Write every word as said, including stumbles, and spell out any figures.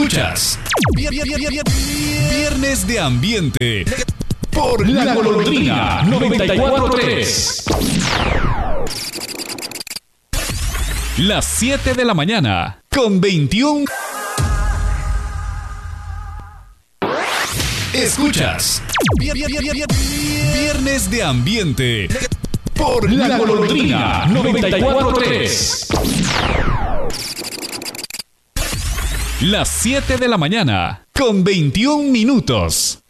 Escuchas Viernes de Ambiente por La Golondrina noventa y cuatro punto tres. Las siete de la mañana con veintiún. Escuchas Viernes de Ambiente por La Golondrina noventa y cuatro punto tres. Las siete de la mañana con veintiún minutos.